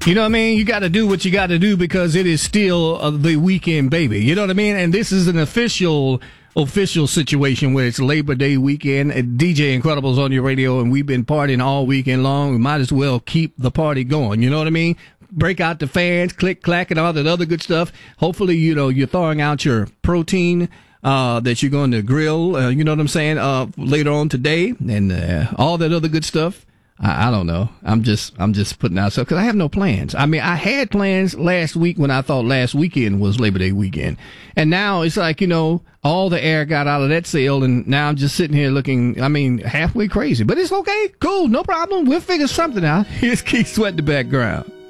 You know what I mean? You got to do what you got to do because it is still the weekend, baby. You know what I mean? And this is an official situation where it's Labor Day weekend. DJ Incredible's on your radio, and we've been partying all weekend long. We might as well keep the party going. You know what I mean? Break out the fans, click, clack, and all that other good stuff. Hopefully, you're thawing out your protein that you're going to grill, you know what I'm saying, later on today, and all that other good stuff. I don't know. I'm just putting out stuff because I have no plans. I mean, I had plans last week when I thought last weekend was Labor Day weekend. And now it's like, all the air got out of that sail, and now I'm just sitting here looking, halfway crazy. But it's okay. Cool. No problem. We'll figure something out. Here's Keith Sweat in the background.